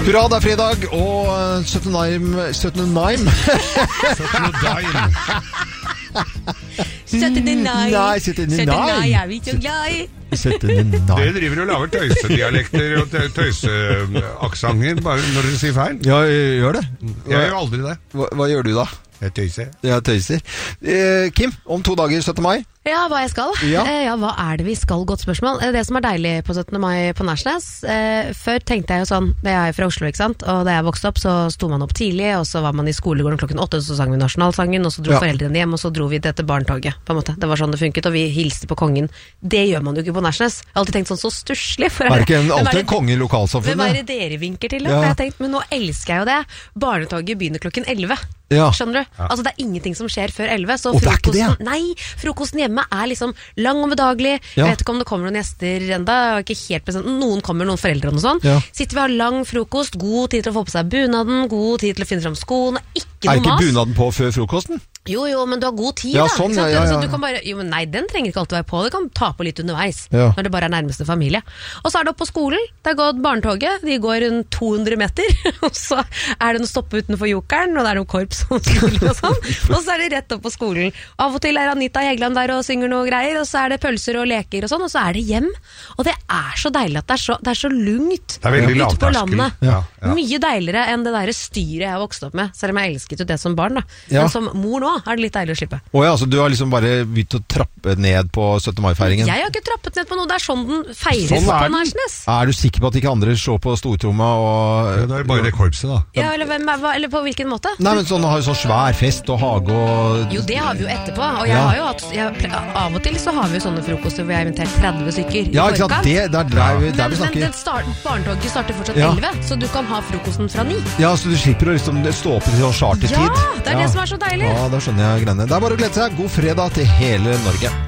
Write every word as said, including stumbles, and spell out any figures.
Hurra, det er fredag, og syttende mai syttende mai syttende mai Nei, syttende mai er vi ikke glad i. syttende mai Dere driver og lager tøysedialekter og tø- tøyseaksanger bare når dere sier feil. Ja, gjør det. Jeg gjør jo aldri det. Hva, hva gjør du da? Jeg tøyser. Ja, tøyser. Eh, Kim, om to dager syttende mai. Ja, hva jeg skal? Ja. Eh, ja, hva er det vi skal? Godt spørsmål. Eh, Det som er deilig på syttende mai på Nærsnes, eh, før tenkte jeg jo sånn, det er jeg fra Oslo, ikke sant? Og da jeg vokste opp, så sto man opp tidlig, og så var man i skolegården klokken åtte, så sang vi nasjonalsangen, og så dro Ja. foreldrene hjem, og så dro vi til dette barnetoget, på en måte. Det var sånn det funket, og vi hilste på kongen. Det gjør man jo ikke på Nærsnes. Jeg har alltid tenkt sånn så stusslig. For Er det ikke en, hvem er alltid det- en konge i Hvem er lokalsamfunnet? det dere vinker til? Da? Ja. For jeg har tenkt, men nå elsker jeg jo det. Barnetoget begynner klokken elleve. Ja. Skjønner du? Altså det er ingenting som skjer før elleve. Så Å, det er ikke det, ja. frokosten, nei, frokosten hjemme er liksom lang og bedagelig. Ja. Jeg vet ikke om det kommer noen gjester enda. Jeg har ikke helt bestemt. Noen kommer, noen foreldre og noe sånt. Ja. Sitter vi og har lang frokost, god tid til å få på seg bunaden, god tid til å finne fram skoene, ikke Er noe ikke mas. bunaden på før frokosten? Jo, jo, men du har god tid, Ja, da. sånn, ikke sant? ja, ja, ja. Så du kan bare, jo, men nei, den trenger ikke alltid være på. Du kan ta på litt underveis, Ja. når det bare er nærmeste familie. Og så er det opp på skolen. Det er gått barnetoget. De går rundt to hundre meter. Og så er det noen stopp utenfor Jokeren, og det er noen korps og spiller og sånn. Og så er det rett opp på skolen. Av og til er Anita Jegland der og synger noe greier, og så er det pølser og leker og sånn, og så er det hjem. Og det er så deilig at det er så, det er så lungt Det er veldig ute på lavterskel. landet. Ja, ja. Mye deiligere enn det der styret jeg har vokst opp med, selv om jeg elsket jo det som barn da. Ja. Men som mor nå er det litt deilig å slippe. Å ja, altså du har liksom bare begynt å trappe ned på syttende mai-feiringen. Jeg har ikke trappet ned på noe, det er sånn den feires Sånn er på den. Nærsnes. Er du sikker på at ikke andre slår på stortromma Ja, og det er bare det korpset, da. Ja, eller, hvem, er- hva, eller på hvilken måte? Nei, men sånn har jo sånn svær fest og hage og Jo, det har vi jo etterpå, og jeg Ja. har jo hatt, jeg, ple- av og til så har vi jo sånne frokoster hvor jeg har invitert tretti stykker i Ja, ikke sant? forkant. Det, det er der vi, der Men, vi men snakker. den start, barnetoget starter fortsatt Ja. elleve, så du kan ha frokosten fra ni. Ja, så du slipper å liksom stå opp til sånn chartertid. Ja, det er det som er så deilig. Ja, da skjønner jeg greiene. Det er bare å glede seg. God fredag til hele Norge.